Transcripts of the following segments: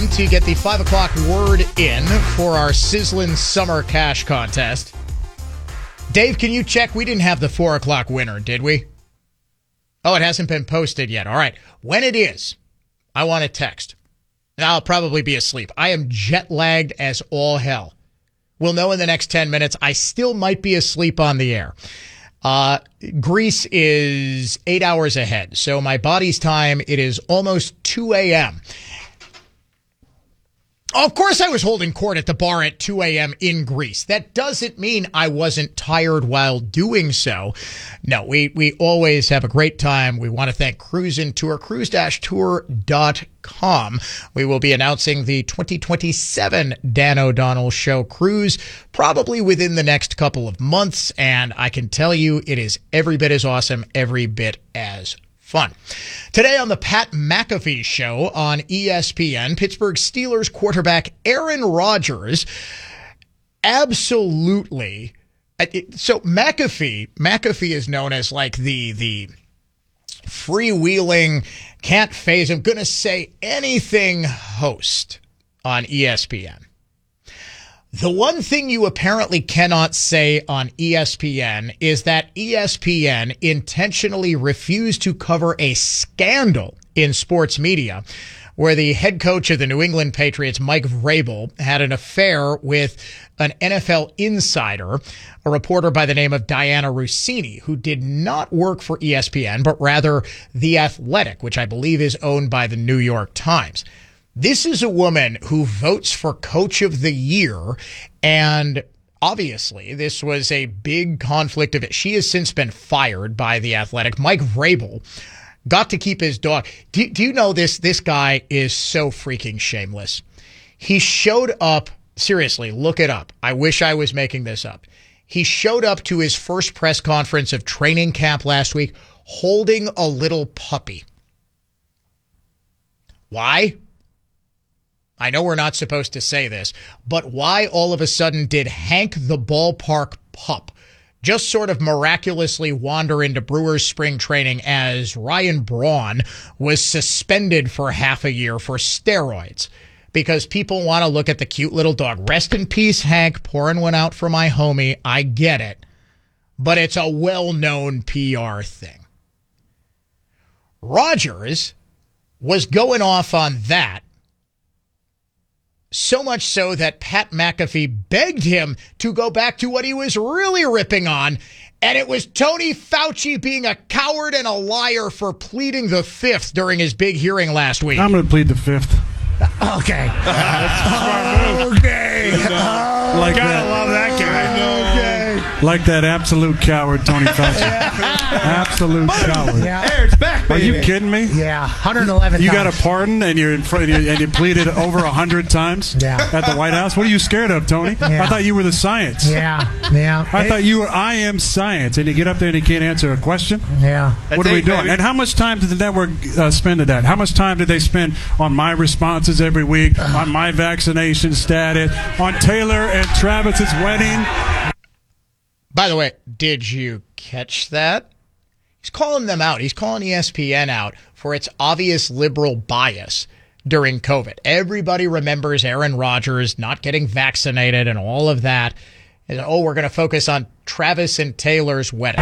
to get the 5 o'clock word in for our Sizzlin' Summer Cash Contest. Dave, can you check? We didn't have the 4 o'clock winner, did we? Oh, it hasn't been posted yet. All right. When it is, I want a text. I'll probably be asleep. I am jet lagged as all hell. We'll know in the next 10 minutes. I still might be asleep on the air. Greece is 8 hours ahead. So my body's time, it is almost 2 a.m. Of course I was holding court at the bar at 2 a.m. in Greece. That doesn't mean I wasn't tired while doing so. No, we always have a great time. We want to thank Cruise and Tour, cruise-tour.com. We will be announcing the 2027 Dan O'Donnell Show cruise probably within the next couple of months, and I can tell you it is every bit as awesome, every bit as fun. Today on the Pat McAfee Show on ESPN, Pittsburgh Steelers quarterback Aaron Rodgers absolutely. So McAfee is known as like the freewheeling, can't phase him, gonna say anything host on ESPN. The one thing you apparently cannot say on ESPN is that ESPN intentionally refused to cover a scandal in sports media where the head coach of the New England Patriots, Mike Vrabel, had an affair with an NFL insider, a reporter by the name of Diana Russini, who did not work for ESPN, but rather The Athletic, which I believe is owned by the New York Times. This is a woman who votes for Coach of the Year, and obviously this was a big conflict of it. She has since been fired by The Athletic. Mike Vrabel got to keep his dog. Do you know this? This guy is so freaking shameless. He showed up, seriously, look it up. I wish I was making this up. He showed up to his first press conference of training camp last week holding a little puppy. Why? I know we're not supposed to say this, but why all of a sudden did Hank the ballpark pup just sort of miraculously wander into Brewers spring training as Ryan Braun was suspended for half a year for steroids? Because people want to look at the cute little dog. Rest in peace, Hank, pouring one out for my homie. I get it. But it's a well-known PR thing. Rodgers was going off on that. So much so that Pat McAfee begged him to go back to what he was really ripping on, and it was Tony Fauci being a coward and a liar for pleading the fifth during his big hearing last week. I'm going to plead the fifth. Okay. That's a smart move. Okay. Like Gotta that. love that guy. Okay. Like that absolute coward, Tony Fauci. Absolute coward. Yeah. Hey, it's back, Are baby. you kidding me? Yeah, 111 You times. got a pardon and you're in front and you pleaded over 100 times Yeah. at the White House? What are you scared of, Tony? Yeah. I thought you were the science. Yeah. I thought you were I am science, and you get up there and you can't answer a question? Yeah. What are we it, doing? baby. And how much time did the network spend on that? How much time did they spend on my responses every week, on my vaccination status, on Taylor and Travis's wedding? By the way, did you catch that? He's calling them out. He's calling ESPN out for its obvious liberal bias during COVID. Everybody remembers Aaron Rodgers not getting vaccinated and all of that. And, we're going to focus on Travis and Taylor's wedding.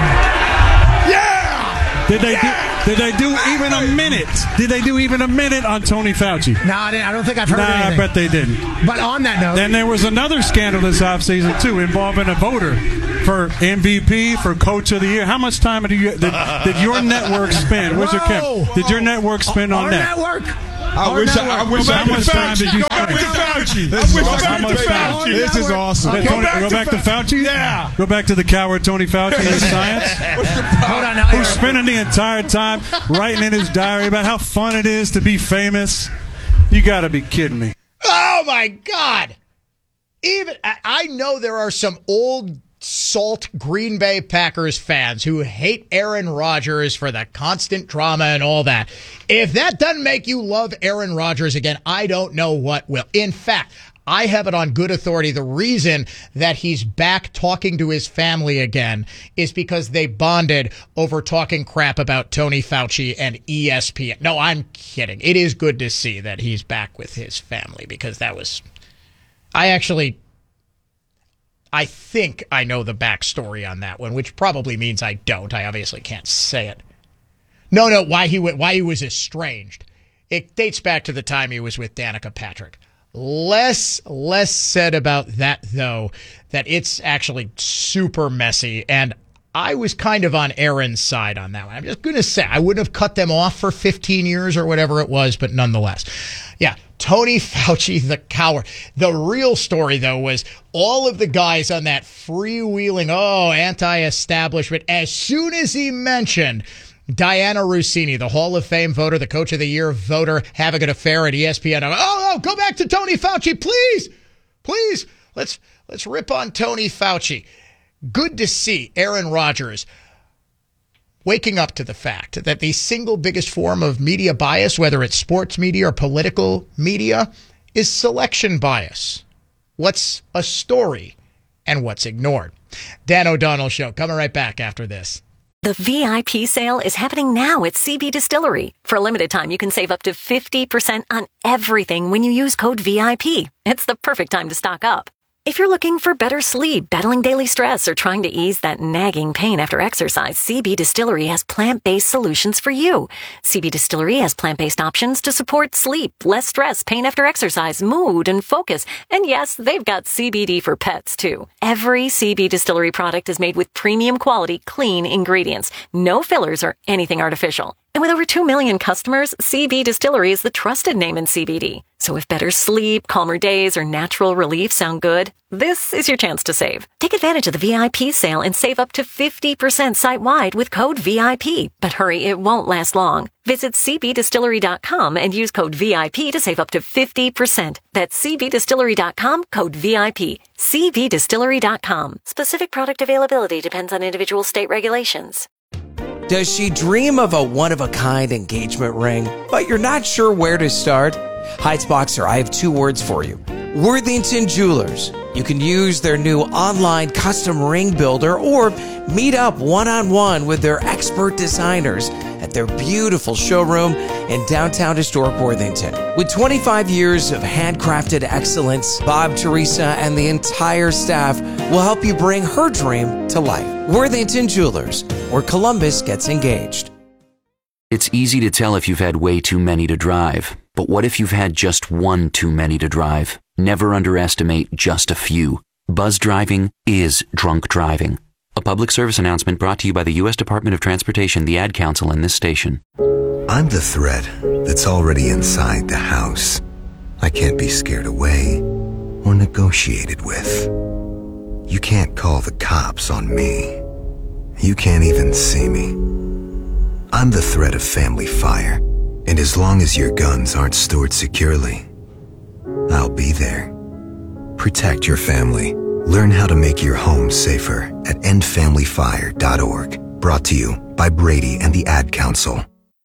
Did they do even a minute? Did they do even a minute on Tony Fauci? No, I don't think I've heard I anything. bet they didn't. But on that note, Then there was another scandal this offseason, too, involving a voter for MVP, for Coach of the Year. How much time did your network spend? Where's your Whoa! camp? Did your network spend on our that? network. I wish I How could much time did you Go back to spend? Fauci. This I is wish awesome. I How could much to time? Fauci. This is awesome. Go back to Fauci? Yeah. Go back to the coward Tony Fauci and his science? Hold on now. Who's spending the entire time writing in his diary about how fun it is to be famous? You got to be kidding me. Oh, my God. Even I know there are some old salt Green Bay Packers fans who hate Aaron Rodgers for the constant drama and all that. If that doesn't make you love Aaron Rodgers again, I don't know what will. In fact, I have it on good authority. The reason that he's back talking to his family again is because they bonded over talking crap about Tony Fauci and ESPN. No, I'm kidding. It is good to see that he's back with his family because that was... I think I know the backstory on that one, which probably means I don't. I obviously can't say it. No, why he was estranged. It dates back to the time he was with Danica Patrick. Less said about that, though, that it's actually super messy, and I was kind of on Aaron's side on that one. I'm just going to say I wouldn't have cut them off for 15 years or whatever it was, but nonetheless. Yeah, Tony Fauci, the coward. The real story, though, was all of the guys on that freewheeling, anti-establishment, as soon as he mentioned Diana Rossini, the Hall of Fame voter, the Coach of the Year voter, having an affair at ESPN. Go back to Tony Fauci, please. Let's rip on Tony Fauci. Good to see Aaron Rodgers waking up to the fact that the single biggest form of media bias, whether it's sports media or political media, is selection bias. What's a story and what's ignored? Dan O'Donnell Show, coming right back after this. The VIP sale is happening now at CB Distillery. For a limited time, you can save up to 50% on everything when you use code VIP. It's the perfect time to stock up. If you're looking for better sleep, battling daily stress, or trying to ease that nagging pain after exercise, CB Distillery has plant-based solutions for you. CB Distillery has plant-based options to support sleep, less stress, pain after exercise, mood, and focus. And yes, they've got CBD for pets, too. Every CB Distillery product is made with premium quality, clean ingredients. No fillers or anything artificial. And with over 2 million customers, CB Distillery is the trusted name in CBD. So if better sleep, calmer days, or natural relief sound good, this is your chance to save. Take advantage of the VIP sale and save up to 50% site-wide with code VIP. But hurry, it won't last long. Visit cbdistillery.com and use code VIP to save up to 50%. That's cbdistillery.com, code VIP. cbdistillery.com. Specific product availability depends on individual state regulations. Does she dream of a one-of-a-kind engagement ring, but you're not sure where to start? Heights Boxer, I have 2 words for you. Worthington Jewelers. You can use their new online custom ring builder or meet up one-on-one with their expert designers at their beautiful showroom in downtown historic Worthington. With 25 years of handcrafted excellence, Bob, Teresa, and the entire staff will help you bring her dream to life. Worthington Jewelers, where Columbus gets engaged. It's easy to tell if you've had way too many to drive. But what if you've had just one too many to drive? Never underestimate just a few. Buzz driving is drunk driving. A public service announcement brought to you by the U.S. Department of Transportation, the Ad Council, and this station. I'm the threat that's already inside the house. I can't be scared away or negotiated with. You can't call the cops on me. You can't even see me. I'm the threat of family fire, and as long as your guns aren't stored securely, I'll be there. Protect your family. Learn how to make your home safer at endfamilyfire.org. Brought to you by Brady and the Ad Council.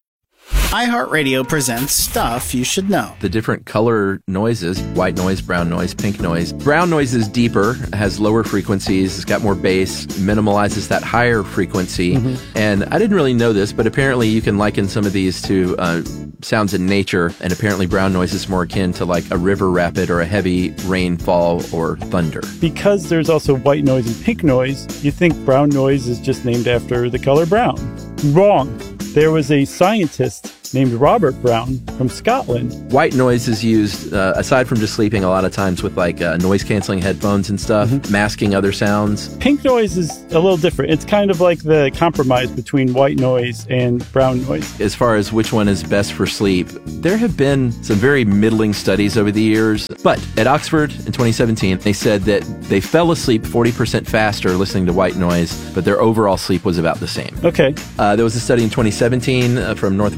iHeartRadio presents Stuff You Should Know. The different color noises, white noise, brown noise, pink noise. Brown noise is deeper, has lower frequencies, it's got more bass, minimalizes that higher frequency. And I didn't really know this, but apparently you can liken some of these to sounds in nature, and apparently brown noise is more akin to like a river rapid or a heavy rainfall or thunder. Because there's also white noise and pink noise, you think brown noise is just named after the color brown. Wrong. There was a scientist named Robert Brown from Scotland. White noise is used, aside from just sleeping, a lot of times with like noise-canceling headphones and stuff, masking other sounds. Pink noise is a little different. It's kind of like the compromise between white noise and brown noise. As far as which one is best for sleep, there have been some very middling studies over the years. But at Oxford in 2017, they said that they fell asleep 40% faster listening to white noise, but their overall sleep was about the same. Okay. There was a study in 2017 from Northwestern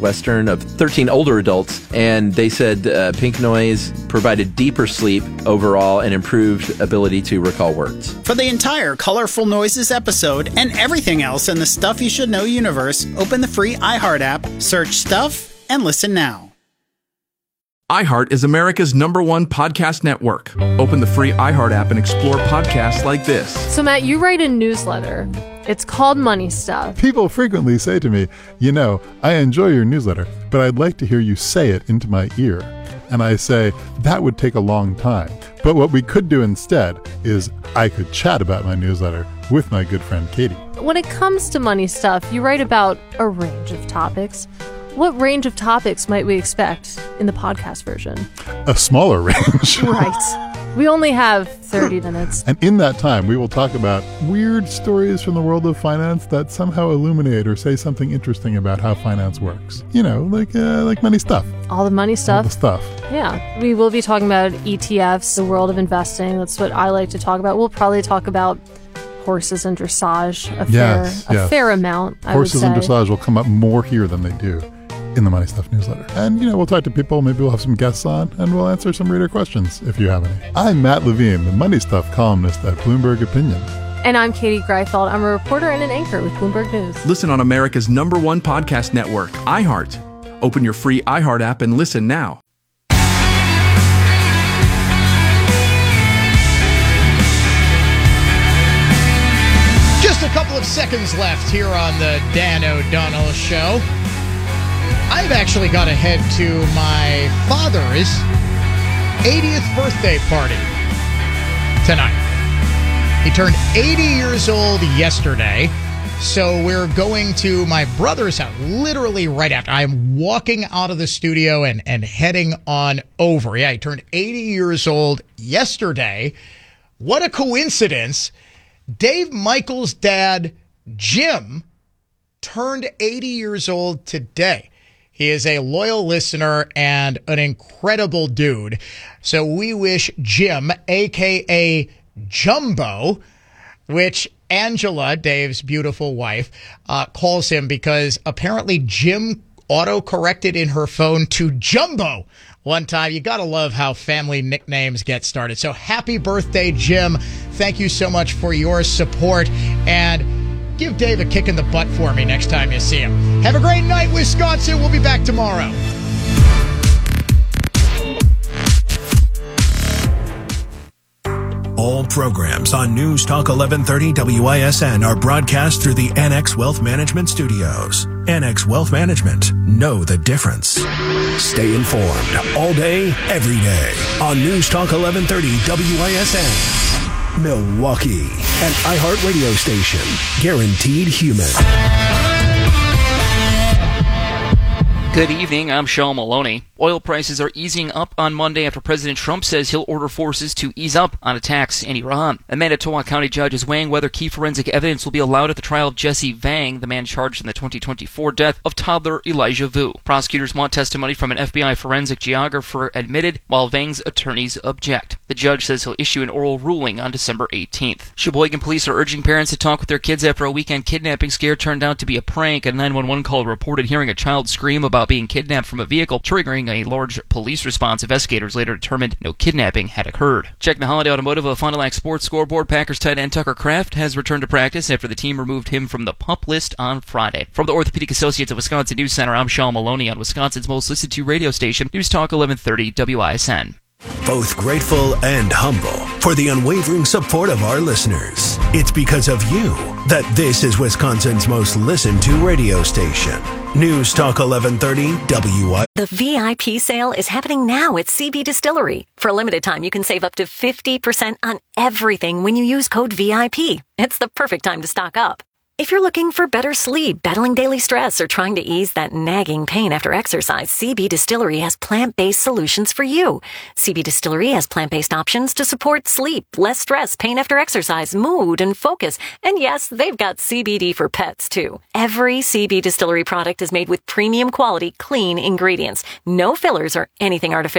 children, of 13 older adults, and they said pink noise provided deeper sleep overall and improved ability to recall words. For the entire Colorful Noises episode and everything else in the Stuff You Should Know universe, open the free iHeart app, search Stuff, and listen now. iHeart is America's #1 podcast network. Open the free iHeart app and explore podcasts like this. So, Matt, you write a newsletter. It's called Money Stuff. People frequently say to me, I enjoy your newsletter, but I'd like to hear you say it into my ear. And I say, that would take a long time. But what we could do instead is I could chat about my newsletter with my good friend Katie. When it comes to money stuff, you write about a range of topics. What range of topics might we expect in the podcast version? A smaller range. Right. We only have 30 minutes. And in that time, we will talk about weird stories from the world of finance that somehow illuminate or say something interesting about how finance works. Like money stuff. All the money stuff. All the stuff. Yeah. We will be talking about ETFs, the world of investing. That's what I like to talk about. We'll probably talk about horses and dressage a fair amount, I would say. Horses and dressage will come up more here than they do in the Money Stuff newsletter. And, we'll talk to people, maybe we'll have some guests on, and we'll answer some reader questions if you have any. I'm Matt Levine, the Money Stuff columnist at Bloomberg Opinion. And I'm Katie Greifeld. I'm a reporter and an anchor with Bloomberg News. Listen on America's #1 podcast network, iHeart. Open your free iHeart app and listen now. Just a couple of seconds left here on the Dan O'Donnell Show. I've actually got to head to my father's 80th birthday party tonight. He turned 80 years old yesterday, so we're going to my brother's house literally right after. I'm walking out of the studio and heading on over. Yeah, he turned 80 years old yesterday. What a coincidence. Dave Michaels' dad, Jim, turned 80 years old today. He is a loyal listener and an incredible dude. So we wish Jim, a.k.a. Jumbo, which Angela, Dave's beautiful wife, calls him because apparently Jim auto-corrected in her phone to Jumbo one time. You got to love how family nicknames get started. So happy birthday, Jim. Thank you so much for your support. And give Dave a kick in the butt for me next time you see him. Have a great night, Wisconsin. We'll be back tomorrow. All programs on News Talk 1130 WISN are broadcast through the Annex Wealth Management Studios. Annex Wealth Management. Know the difference. Stay informed all day, every day on News Talk 1130 WISN. Milwaukee, an iHeart radio station. Guaranteed human. Good evening, I'm Sean Maloney. Oil prices are easing up on Monday after President Trump says he'll order forces to ease up on attacks in Iran. A Manitowoc County judge is weighing whether key forensic evidence will be allowed at the trial of Jesse Vang, the man charged in the 2024 death of toddler Elijah Vu. Prosecutors want testimony from an FBI forensic geographer admitted, while Vang's attorneys object. The judge says he'll issue an oral ruling on December 18th. Sheboygan police are urging parents to talk with their kids after a weekend kidnapping scare turned out to be a prank. A 911 call reported hearing a child scream about being kidnapped from a vehicle, triggering a large police response. Investigators later determined no kidnapping had occurred. Check the Holiday Automotive of Fond du Lac Sports scoreboard. Packers tight end Tucker Kraft has returned to practice after the team removed him from the PUP list on Friday. From the Orthopedic Associates of Wisconsin News Center, I'm Sean Maloney on Wisconsin's most listened to radio station, News Talk 1130 WISN. Both grateful and humble for the unwavering support of our listeners. It's because of you that this is Wisconsin's most listened to radio station. News Talk 1130 WI. The VIP sale is happening now at CB Distillery. For a limited time, you can save up to 50% on everything when you use code VIP. It's the perfect time to stock up. If you're looking for better sleep, battling daily stress, or trying to ease that nagging pain after exercise, CB Distillery has plant-based solutions for you. CB Distillery has plant-based options to support sleep, less stress, pain after exercise, mood, and focus. And yes, they've got CBD for pets, too. Every CB Distillery product is made with premium quality, clean ingredients. No fillers or anything artificial.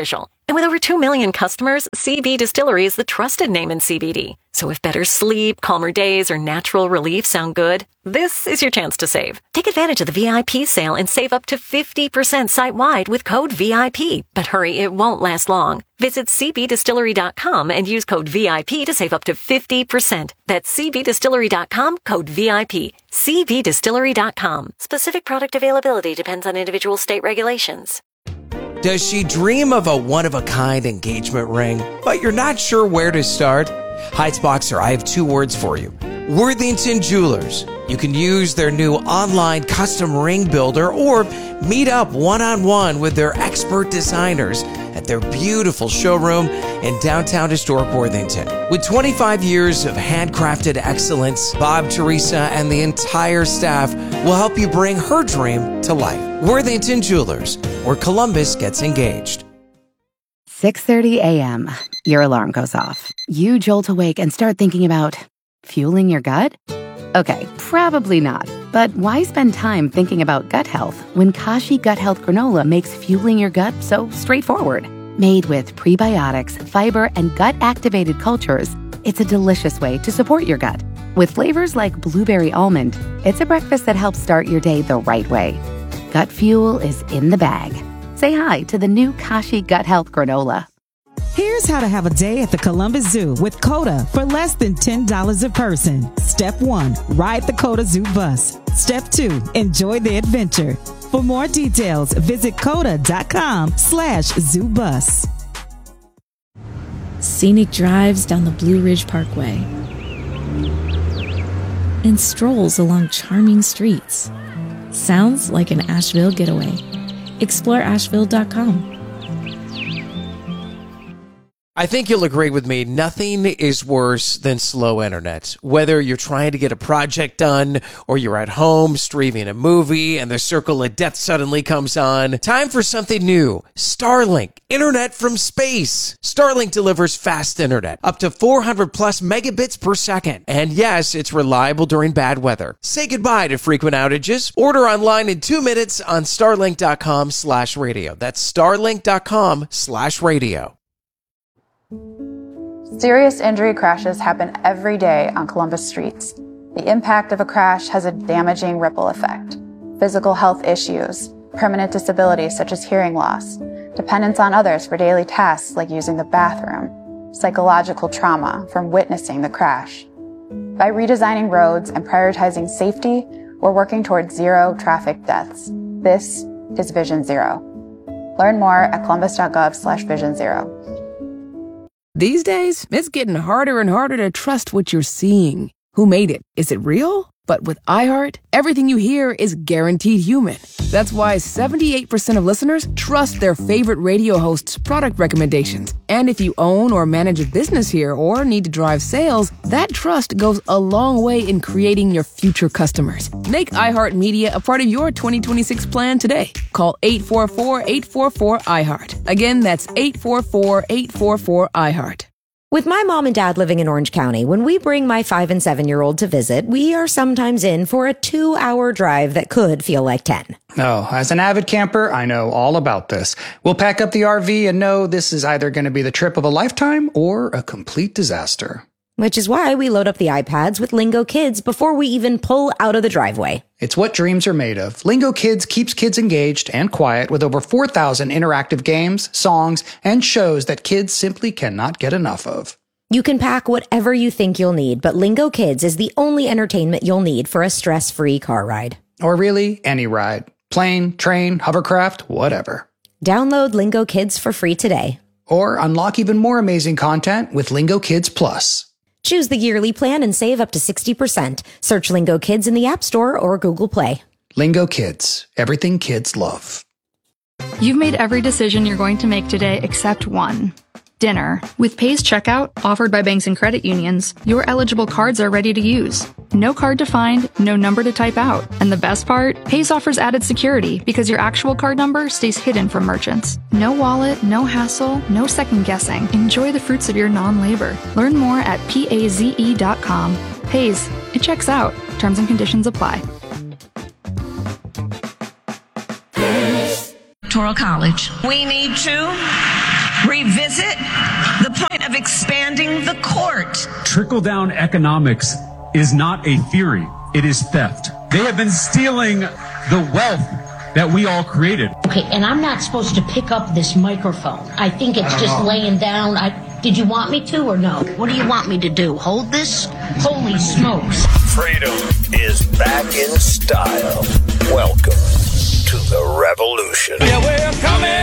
And with over 2 million customers, CB Distillery is the trusted name in CBD. So if better sleep, calmer days, or natural relief sound good, this is your chance to save. Take advantage of the VIP sale and save up to 50% site-wide with code VIP. But hurry, it won't last long. Visit cbdistillery.com and use code VIP to save up to 50%. That's cbdistillery.com, code VIP. cbdistillery.com. Specific product availability depends on individual state regulations. Does she dream of a one-of-a-kind engagement ring, but you're not sure where to start? Heitzboxer, I have 2 words for you. Worthington Jewelers. You can use their new online custom ring builder or meet up one-on-one with their expert designers at their beautiful showroom in downtown historic Worthington. With 25 years of handcrafted excellence, Bob, Teresa, and the entire staff will help you bring her dream to life. Worthington Jewelers, where Columbus gets engaged. 6:30 a.m. Your alarm goes off. You jolt awake and start thinking about fueling your gut? Okay, probably not. But why spend time thinking about gut health when Kashi Gut Health Granola makes fueling your gut so straightforward? Made with prebiotics, fiber, and gut-activated cultures, it's a delicious way to support your gut. With flavors like blueberry almond, it's a breakfast that helps start your day the right way. Gut fuel is in the bag. Say hi to the new Kashi Gut Health Granola. Here's how to have a day at the Columbus Zoo with COTA for less than $10 a person. Step 1, ride the COTA Zoo bus. Step 2, enjoy the adventure. For more details, visit COTA.com/ZooBus. Scenic drives down the Blue Ridge Parkway and strolls along charming streets. Sounds like an Asheville getaway. Explore Asheville.com. I think you'll agree with me, nothing is worse than slow internet. Whether you're trying to get a project done or you're at home streaming a movie and the circle of death suddenly comes on, time for something new. Starlink, internet from space. Starlink delivers fast internet, up to 400 plus megabits per second. And yes, it's reliable during bad weather. Say goodbye to frequent outages. Order online in 2 minutes on starlink.com/radio. That's starlink.com/radio. Serious injury crashes happen every day on Columbus streets. The impact of a crash has a damaging ripple effect. Physical health issues, permanent disabilities such as hearing loss, dependence on others for daily tasks like using the bathroom, psychological trauma from witnessing the crash. By redesigning roads and prioritizing safety, we're working towards 0 traffic deaths. This is Vision Zero. Learn more at columbus.gov/vision0. These days, it's getting harder and harder to trust what you're seeing. Who made it? Is it real? But with iHeart, everything you hear is guaranteed human. That's why 78% of listeners trust their favorite radio host's product recommendations. And if you own or manage a business here or need to drive sales, that trust goes a long way in creating your future customers. Make iHeartMedia a part of your 2026 plan today. Call 844-844-iHeart. Again, that's 844-844-iHeart. With my mom and dad living in Orange County, when we bring my 5 and 7-year-old to visit, we are sometimes in for a 2-hour drive that could feel like 10. Oh, as an avid camper, I know all about this. We'll pack up the RV and know this is either going to be the trip of a lifetime or a complete disaster. Which is why we load up the iPads with Lingo Kids before we even pull out of the driveway. It's what dreams are made of. Lingo Kids keeps kids engaged and quiet with over 4,000 interactive games, songs, and shows that kids simply cannot get enough of. You can pack whatever you think you'll need, but Lingo Kids is the only entertainment you'll need for a stress-free car ride. Or really, any ride. Plane, train, hovercraft, whatever. Download Lingo Kids for free today. Or unlock even more amazing content with Lingo Kids Plus. Choose the yearly plan and save up to 60%. Search Lingo Kids in the App Store or Google Play. Lingo Kids. Everything kids love. You've made every decision you're going to make today except one. Dinner. With Pay's checkout, offered by banks and credit unions, your eligible cards are ready to use. No card to find, no number to type out. And the best part? Pay's offers added security because your actual card number stays hidden from merchants. No wallet, no hassle, no second guessing. Enjoy the fruits of your non-labor. Learn more at PAZE.com. Pay's. It checks out. Terms and conditions apply. Toro College. We need to revisit the point of expanding the court. Trickle-down economics is not a theory. It is theft. They have been stealing the wealth that we all created. Okay, and I'm not supposed to pick up this microphone. I think it's just laying down. Did you want me to or no? What do you want me to do? Hold this? Holy smokes. Freedom is back in style. Welcome to the revolution. Yeah, we're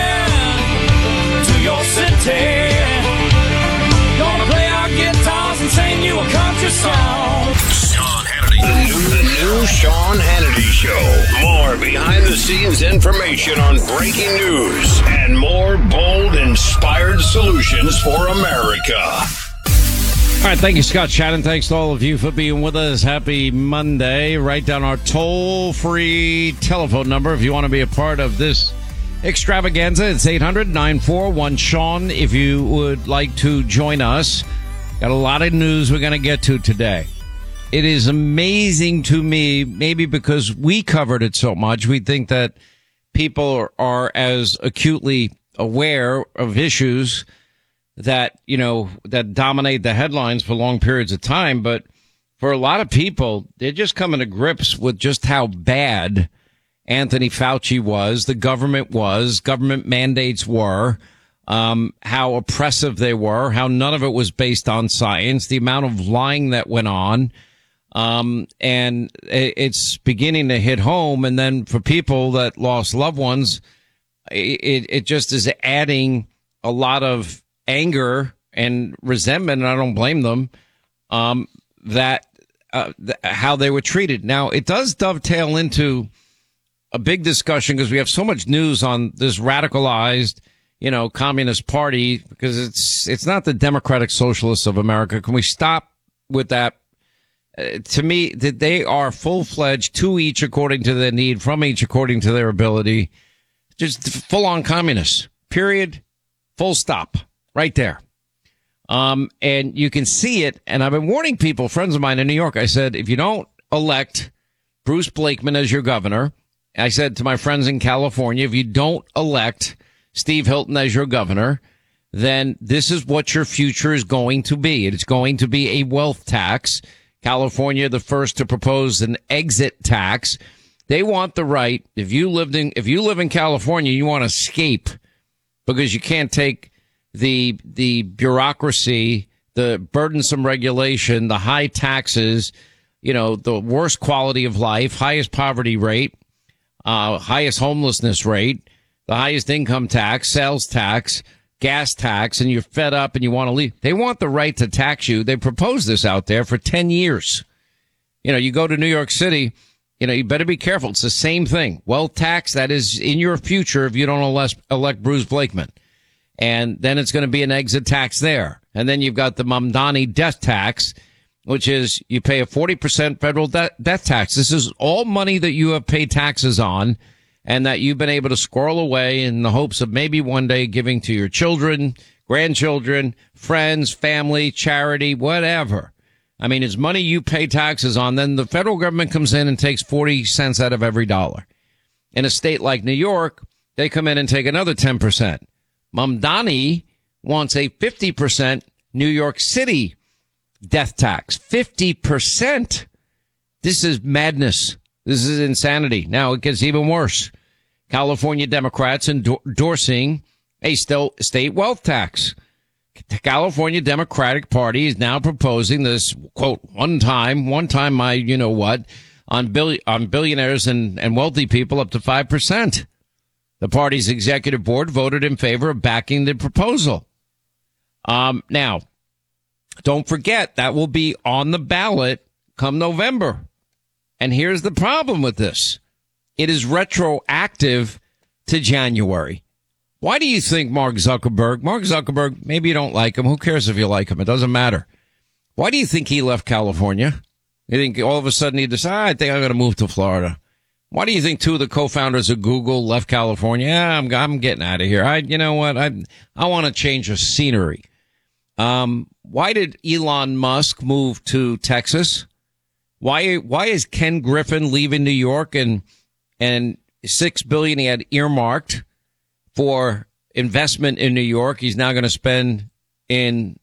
coming to your city. Gonna play our guitars and sing you a country song. Sean Hannity. The new Sean Hannity Show. More behind-the-scenes information on breaking news and more bold, inspired solutions for America. All right, thank you, Scott Shannon. Thanks to all of you for being with us. Happy Monday. Write down our toll-free telephone number if you want to be a part of this extravaganza. It's 800-941-SEAN if you would like to join us. Got a lot of news we're going to get to today. It is amazing to me, maybe because we covered it so much, we think that people are as acutely aware of issues that, you know, that dominate the headlines for long periods of time. But for a lot of people, they're just coming to grips with just how bad Anthony Fauci was, the government was, government mandates were, how oppressive they were, how none of it was based on science, the amount of lying that went on. And it's beginning to hit home. And then for people that lost loved ones, it just is adding a lot of anger and resentment. And I don't blame them, that how they were treated. Now, it does dovetail into a big discussion because we have so much news on this radicalized, you know, Communist Party, because it's not the Democratic Socialists of America. Can we stop with that? To me, that they are full-fledged, to each according to their need, from each according to their ability, just full-on communists, period, full stop, right there. And you can see it, and I've been warning people, friends of mine in New York, I said, if you don't elect Bruce Blakeman as your governor, I said to my friends in California, if you don't elect Steve Hilton as your governor, then this is what your future is going to be. It's going to be a wealth tax. California, the first to propose an exit tax. They want the right. If you live in California, you want to escape because you can't take the bureaucracy, the burdensome regulation, the high taxes, you know, the worst quality of life, highest poverty rate, highest homelessness rate, the highest income tax, sales tax, gas tax, and you're fed up and you want to leave. They want the right to tax you. They proposed this out there for 10 years. You know, you go to New York City, you know, you better be careful. It's the same thing. Wealth tax, that is in your future if you don't elect Bruce Blakeman. And then it's going to be an exit tax there. And then you've got the Mamdani death tax, which is you pay a 40% federal death tax. This is all money that you have paid taxes on and that you've been able to squirrel away in the hopes of maybe one day giving to your children, grandchildren, friends, family, charity, whatever. I mean, it's money you pay taxes on. Then the federal government comes in and takes 40 cents out of every dollar. In a state like New York, they come in and take another 10%. Mamdani wants a 50% New York City death tax. 50%. This is madness. This is insanity. Now it gets even worse. California Democrats endorsing a state wealth tax. The California Democratic Party is now proposing this, quote, one time, my, you know what, on billionaires and wealthy people up to 5%. The party's executive board voted in favor of backing the proposal. Now, don't forget that will be on the ballot come November. And here's the problem with this. It is retroactive to January. Why do you think Mark Zuckerberg, maybe you don't like him. Who cares if you like him? It doesn't matter. Why do you think he left California? You think all of a sudden he decided, I think I'm going to move to Florida. Why do you think two of the co-founders of Google left California? Yeah, I'm getting out of here. You know what? I want to change the scenery. Why did Elon Musk move to Texas? Why is Ken Griffin leaving New York and $6 billion he had earmarked for investment in New York. He's now going to spend in